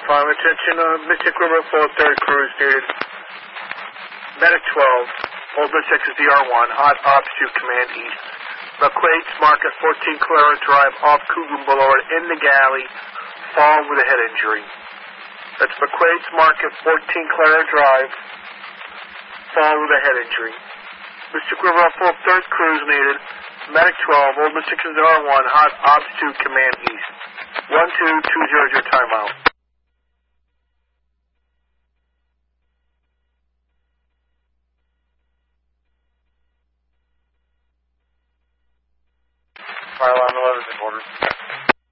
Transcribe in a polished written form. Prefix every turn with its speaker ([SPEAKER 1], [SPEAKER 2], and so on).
[SPEAKER 1] 5, attention, Mystic River 4-3rd cruise needed. Medic 12, Old Miss Texas DR1, hot ops to command east. McQuaid's Market 14 Clara Drive off Coogan Boulevard in the galley, fall with a head injury. That's McQuaid's Market 14 Clara Drive, fall with a head injury. Mystic River 4-3rd cruise needed. Medic 12, Old Miss Texas DR1, hot ops to command east. 1220, timeout.